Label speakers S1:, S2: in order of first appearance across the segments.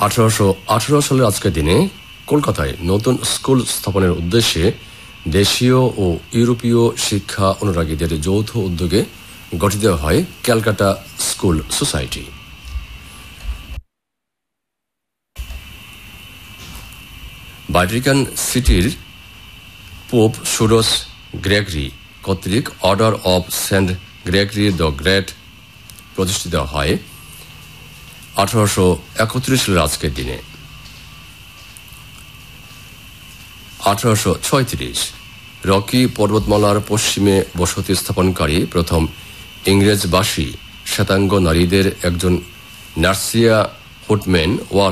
S1: 1818 সালের আজকের দিনে কলকাতায় নতুন স্কুল স্থাপনের উদ্দেশ্যে দেশীয় ও ইউরোপীয় শিক্ষা অনুরাগীদের যৌথ উদ্যোগে গঠিত হয় ক্যালকাটা স্কুল সোসাইটি। ভাটিকান সিটির পোপ ষোড়শ গ্রেগরি কর্তৃক order of Saint Gregory the great প্রতিষ্ঠিত হয় 1831 সালের আজকের দিনে। 1836 রকি পর্বতমালার পশ্চিমে বসতি স্থাপনকারী প্রথম ইংরেজবাসী শ্বেতাঙ্গ নারীদের একজন নার্সিয়া হুটম্যান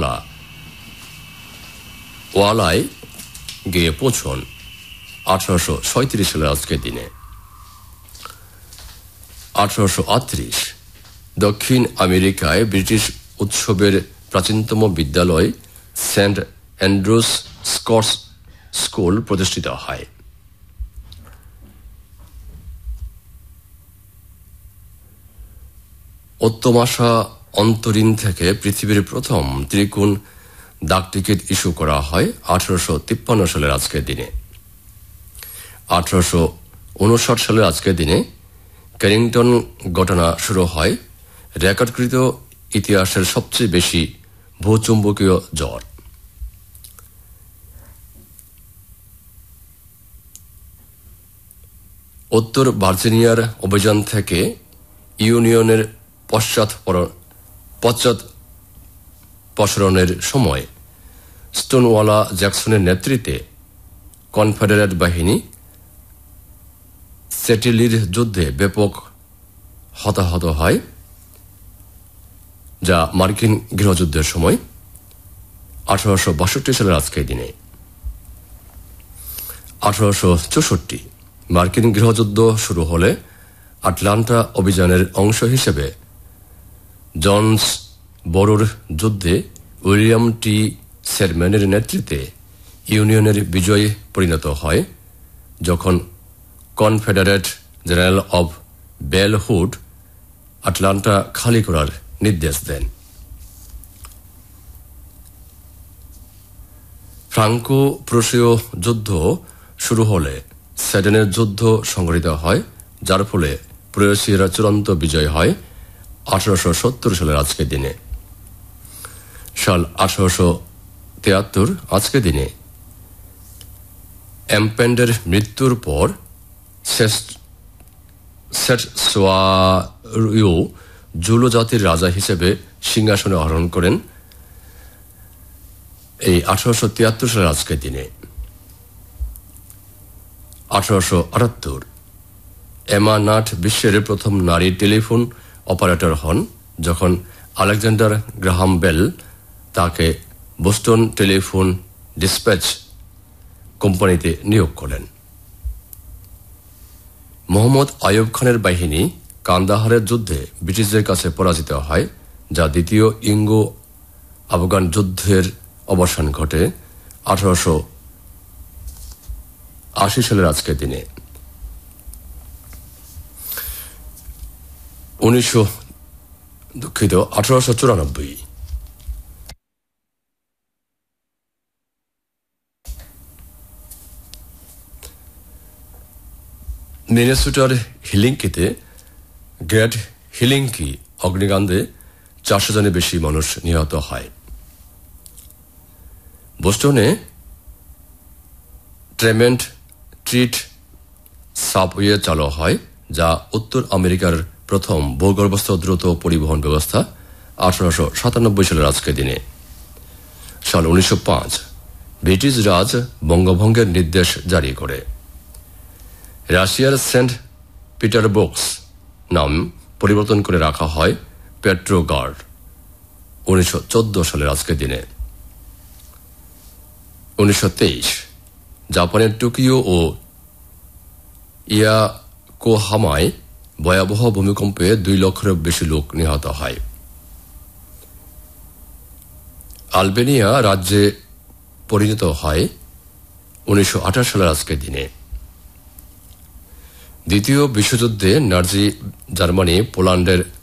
S1: ওয়ালায় গিয়ে পৌঁছন 1837 সালের আজকের দিনে। 1838 দক্ষিণ আমেরিকায় ব্রিটিশ উৎসবের প্রাচীনতম বিদ্যালয় সেন্ট অ্যান্ড্রুস স্কটস স্কুল প্রতিষ্ঠিত হয়। অত্তমাশা অন্তরীণ থেকে পৃথিবীর প্রথম ত্রিকোণ ডাক টিকিট ইস্যু করা হয় 1853 সালের আজকের দিনে। 1859 সালের আজকের দিনে ক্যারিংটন ঘটনা শুরু হয় রেকর্ডকৃত ইতিহাসের সবচেয়ে বেশি ভূচুম্বকীয় ঝড়। উত্তর ভার্জিনিয়ার অভিযান থেকে ইউনিয়নের পশ্চাৎপসরণের সময় স্টোনওয়ালা জ্যাকসনের নেতৃত্বে কনফেডারেট বাহিনী সেটিলির যুদ্ধে ব্যাপক হতাহত হয়, যা মার্কিন গৃহযুদ্ধের সময় 1862 সালের আজকের দিনে। 1864 মার্কিন গৃহযুদ্ধ শুরু হলে আটলান্টা অভিযানের অংশ হিসেবে জনসবরোর যুদ্ধে উইলিয়াম টি শেরম্যানের নেতৃত্বে ইউনিয়নের বিজয় পরিণত হয়, যখন Confederate general of bell hood Atlanta খালি করার নির্দেশ দেন। ফ্রাঙ্কো প্রুশীয় যুদ্ধ শুরু হলে সেডেনের যুদ্ধ সংঘটিত হয়, যার ফলে প্রুশীয়রা চূড়ান্ত বিজয় হয় 1870 সালের আজকের দিনে। সাল 1873 আজকের দিনে এম্পেন্ডের মৃত্যুর পর সেটসোয়ারু জুলো জাতির রাজা হিসেবে সিংহাসনে আরোহণ করেন এই 1873 সালের আজকের দিনে। 1878 এমা নাট বিশ্বের প্রথম নারী টেলিফোন অপারেটর হন, যখন আলেকজান্ডার গ্রাহাম বেল তাকে বোস্টন টেলিফোন ডিসপ্যাচ কোম্পানিতে নিয়োগ করেন। মোহাম্মদ আইয়ুব খানের বাহিনী কান্দাহারের যুদ্ধে ব্রিটিশদের কাছে পরাজিত হয়, যা দ্বিতীয় ইঙ্গো আফগান যুদ্ধের অবসান ঘটে 1880 সালের আজকের দিনে। 1894 মিনেসোটার হিলিংকিতে গ্রেট হিলিংকি অগ্নিকাণ্ডে 400 জনের বেশি মানুষ নিহত হয়। বোস্টনে ট্রেমেন্ট ট্রিট সাবওয়ে চালু হয়, যা উত্তর আমেরিকার প্রথম ভূগর্ভস্থ দ্রুত পরিবহন ব্যবস্থা 1897 সালের আজকের দিনে। সাল 1905 ব্রিটিশ রাজ বঙ্গভঙ্গের নির্দেশ জারি করে। রাশিয়ার সেন্ট পিটারবুর্গস নাম পরিবর্তন করে রাখা হয় পেট্রোগার্ড 1914 সালের আজকের দিনে। 1923 জাপানের টোকিও ও ইয়াকোহামায় ভয়াবহ ভূমিকম্পে 2 লক্ষের বেশি লোক নিহত হয়। আলবেনিয়া রাজ্যে পরিণত হয় 1928 সালের আজকের দিনে। দ্বিতীয় বিশ্বযুদ্ধে নাজি জার্মানি পোল্যান্ডের